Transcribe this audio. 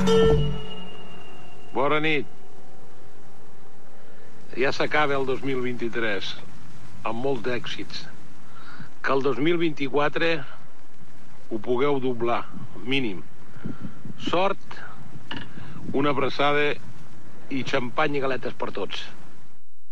Bona nit. Ja s'acaba el 2023, amb molts èxits. Que el 2024 ho pugueu doblar, mínim. Sort, una abraçada i xampany i galetes per tots.